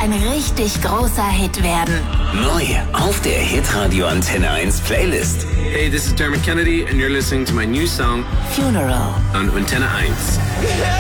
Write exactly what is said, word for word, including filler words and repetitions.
ein richtig großer Hit werden. Neu auf der Hitradio Antenne eins Playlist. Hey, this is Dermot Kennedy and you're listening to my new song Funeral on Antenne eins.